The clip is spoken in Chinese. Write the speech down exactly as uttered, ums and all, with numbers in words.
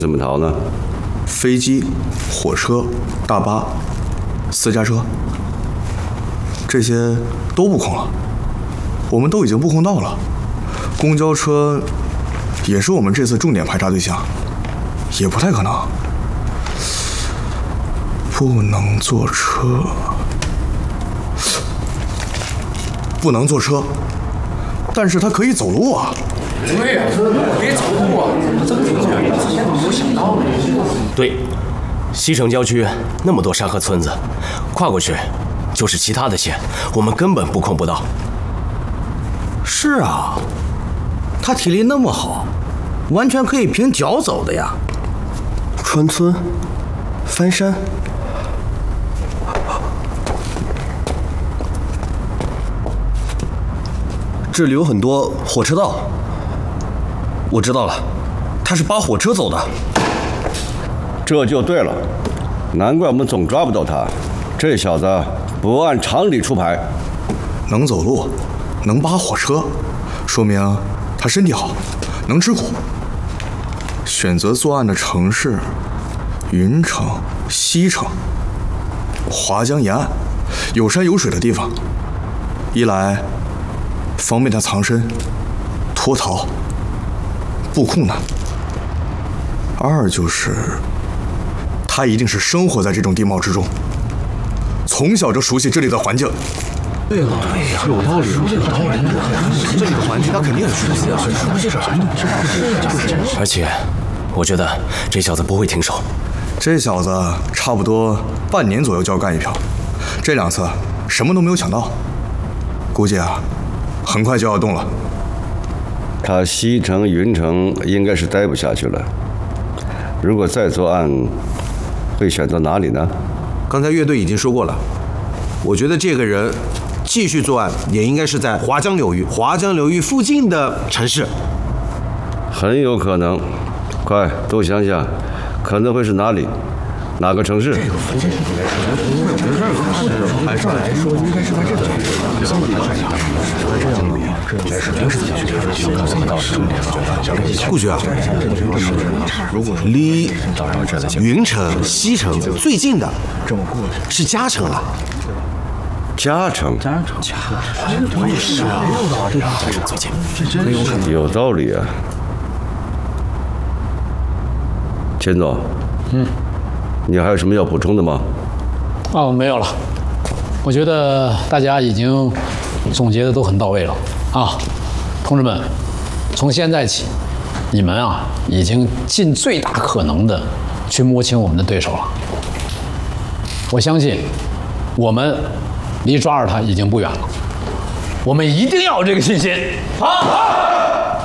怎么逃呢？ 飞机、火车、大巴、私家车，这些都布控了。我们都已经布控到了。公交车也是我们这次重点排查对象，也不太可能。不能坐车，不能坐车，但是他可以走路啊。 对呀，别走路啊！这个之前怎么没有想到呢？ 对，西城郊区那么多山和村子，跨过去就是其他的县，我们根本布控不到。 是啊，他体力那么好，完全可以凭脚走的呀。 穿村、翻山，这里有很多火车道。我知道了，他是扒火车走的。 这就对了，难怪我们总抓不到他。这小子不按常理出牌， 能走路，能扒火车，说明他身体好，能吃苦。选择作案的城市，云城、西城、华江沿岸，有山有水的地方。一来方便他藏身、脱逃、布控难；二就是他一定是生活在这种地貌之中，从小就熟悉这里的环境。 对啊，对呀，有道理，有道理。这里的环境他肯定很熟悉啊，熟悉啥呢？ 而且，我觉得这小子不会停手。 这小子差不多半年左右就要干一票，这两次什么都没有抢到，估计啊，很快就要动了。 他西城、云城应该是待不下去了。如果再作案，会选择哪里呢？ 刚才乐队已经说过了，我觉得这个人继续作案也应该是在华江流域、华江流域附近的城市。 很有可能。快，都想想，可能会是哪里？哪个城市？ 这个附近应该是，我觉得这个按照来说应该是在这里。相比来讲，这样比，这应该是平时想去顾局啊，离云城、西城最近的是嘉城啊。 嘉诚， 嘉诚，嘉诚，对是啊，嘉诚最近， 有道理啊。钱总， 嗯， 你还有什么要补充的吗？ 哦，没有了。我觉得大家已经总结的都很到位了啊，同志们，从现在起，你们啊已经尽最大可能的去摸清我们的对手了。我相信，我们离抓着他已经不远了。我们一定要有这个信心。好。